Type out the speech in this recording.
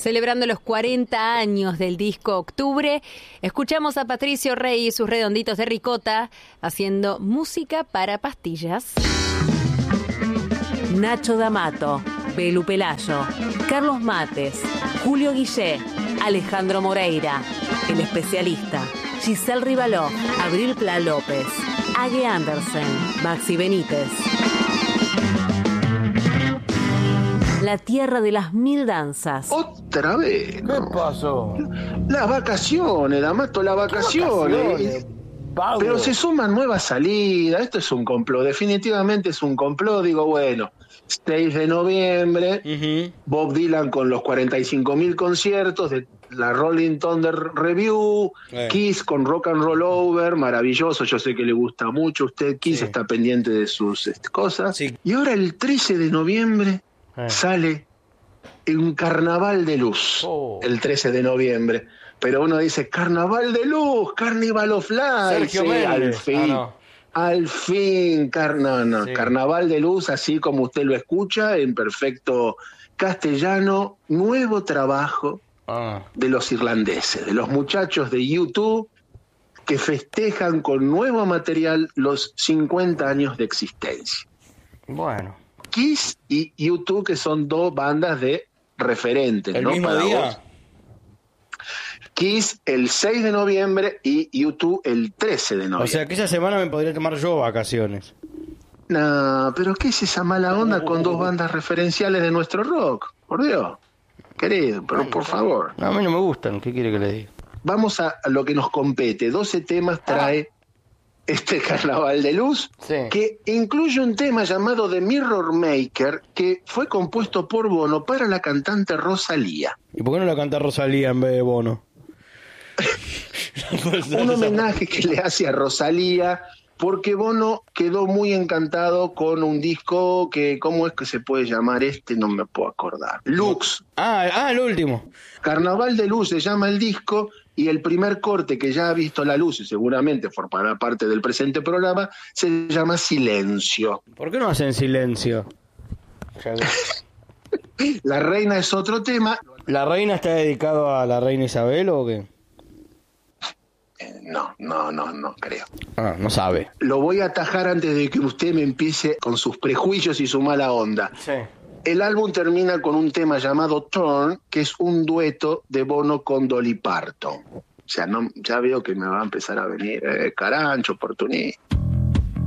Celebrando los 40 años del disco Octubre, escuchamos a Patricio Rey y sus Redonditos de Ricota haciendo música para pastillas. Nacho D'Amato, Belu Pelayo, Carlos Mates, Julio Guillé, Alejandro Moreira, El Especialista, Giselle Rivaló, Abril Pla López, Ague Andersen, Maxi Benítez. La tierra de las mil danzas. Otra vez. ¿Qué pasó? Las vacaciones, D'Amato, las vacaciones. Pero se suman nuevas salidas. Esto es un complot, definitivamente es un complot. Digo, bueno, 6 de noviembre, Bob Dylan con los 45.000 conciertos de la Rolling Thunder Review, Kiss con Rock and Roll Over, maravilloso, yo sé que le gusta mucho a usted, Kiss está pendiente de sus cosas. Sí. Y ahora el 13 de noviembre sale un Carnaval de Luz, el 13 de noviembre. Pero uno dice, Carnaval de Luz, Carnival of Light. Sergio Méndez. Al fin, Carnaval de Luz, así como usted lo escucha, en perfecto castellano, nuevo trabajo de los irlandeses, de los muchachos de U2, que festejan con nuevo material los 50 años de existencia. Bueno. Kiss y U2, que son dos bandas de referentes. ¿El ¿no? mismo Para día? vos. Kiss el 6 de noviembre y U2 el 13 de noviembre. O sea que esa semana me podría tomar yo vacaciones. No, pero ¿qué es esa mala onda con dos bandas referenciales de nuestro rock? Por Dios, querido, pero por favor. No, a mí no me gustan, ¿qué quiere que le diga? Vamos a lo que nos compete. 12 temas trae este Carnaval de Luz, que incluye un tema llamado The Mirror Maker, que fue compuesto por Bono para la cantante Rosalía. ¿Y por qué no la canta Rosalía en vez de Bono? Un homenaje que le hace a Rosalía, porque Bono quedó muy encantado con un disco que, ¿cómo es que se puede llamar este? No me puedo acordar. Lux. El último. Carnaval de Luz se llama el disco, y el primer corte que ya ha visto la luz y seguramente formará parte del presente programa se llama Silencio. ¿Por qué no hacen Silencio? La Reina es otro tema. ¿La Reina está dedicado a la Reina Isabel o qué? No creo. No sabe. Lo voy a atajar antes de que usted me empiece con sus prejuicios y su mala onda. Sí. El álbum termina con un tema llamado Turn, que es un dueto de Bono con Dolly Parton. O sea, ya veo que me va a empezar a venir carancho, oportunista.